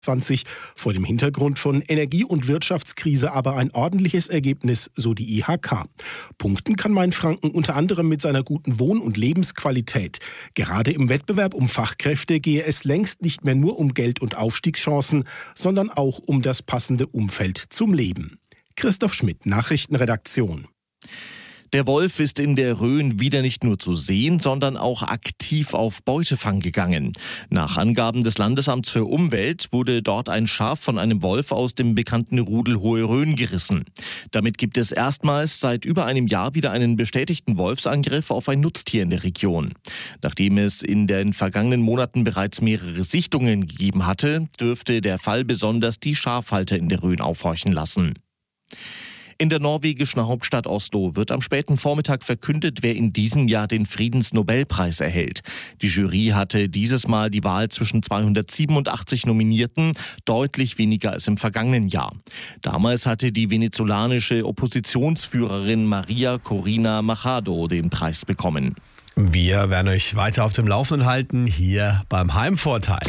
20 vor dem Hintergrund von Energie- und Wirtschaftskrise aber ein ordentliches Ergebnis, so die IHK. Punkten kann Mainfranken unter anderem mit seiner guten Wohn- und Lebensqualität. Gerade im Wettbewerb um Fachkräfte gehe es längst nicht mehr nur um Geld und Aufstiegschancen, sondern auch um das passende Umfeld zum Leben. Christoph Schmidt, Nachrichtenredaktion. Der Wolf ist in der Rhön wieder nicht nur zu sehen, sondern auch aktiv auf Beutefang gegangen. Nach Angaben des Landesamts für Umwelt wurde dort ein Schaf von einem Wolf aus dem bekannten Rudel Hohe Rhön gerissen. Damit gibt es erstmals seit über einem Jahr wieder einen bestätigten Wolfsangriff auf ein Nutztier in der Region. Nachdem es in den vergangenen Monaten bereits mehrere Sichtungen gegeben hatte, dürfte der Fall besonders die Schafhalter in der Rhön aufhorchen lassen. In der norwegischen Hauptstadt Oslo wird am späten Vormittag verkündet, wer in diesem Jahr den Friedensnobelpreis erhält. Die Jury hatte dieses Mal die Wahl zwischen 287 Nominierten, deutlich weniger als im vergangenen Jahr. Damals hatte die venezolanische Oppositionsführerin Maria Corina Machado den Preis bekommen. Wir werden euch weiter auf dem Laufenden halten, hier beim Heimvorteil.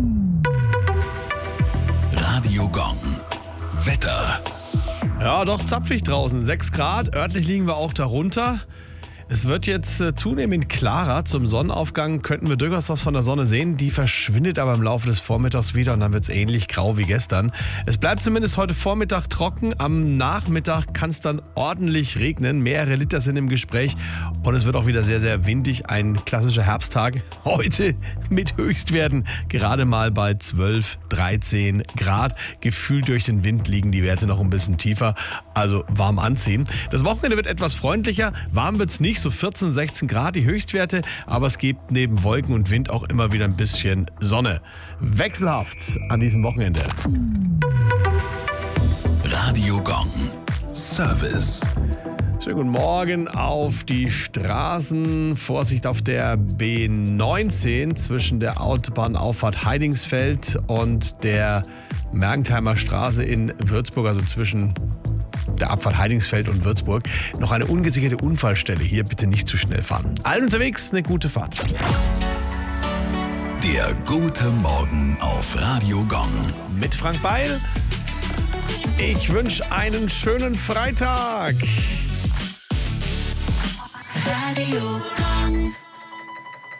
Radio Gong. Wetter. Ja, doch zapfig draußen. 6 Grad, örtlich liegen wir auch darunter. Es wird jetzt zunehmend klarer. Zum Sonnenaufgang könnten wir durchaus was von der Sonne sehen. Die verschwindet aber im Laufe des Vormittags wieder und dann wird es ähnlich grau wie gestern. Es bleibt zumindest heute Vormittag trocken. Am Nachmittag kann es dann ordentlich regnen. Mehrere Liter sind im Gespräch und es wird auch wieder sehr, sehr windig. Ein klassischer Herbsttag. Heute mit Höchstwerten gerade mal bei 12, 13 Grad. Gefühlt durch den Wind liegen die Werte noch ein bisschen tiefer. Also warm anziehen. Das Wochenende wird etwas freundlicher. Warm wird es nicht. So 14, 16 Grad die Höchstwerte, aber es gibt neben Wolken und Wind auch immer wieder ein bisschen Sonne. Wechselhaft an diesem Wochenende. Radio Gong. Service. Schönen guten Morgen auf die Straßen. Vorsicht auf der B19 zwischen der Autobahnauffahrt Heidingsfeld und der Mergentheimer Straße in Würzburg, also zwischen der Abfahrt Heidingsfeld und Würzburg. Noch eine ungesicherte Unfallstelle. Hier bitte nicht zu schnell fahren. Allen unterwegs eine gute Fahrt. Der gute Morgen auf Radio Gong. Mit Frank Beil. Ich wünsche einen schönen Freitag. Radio Gong.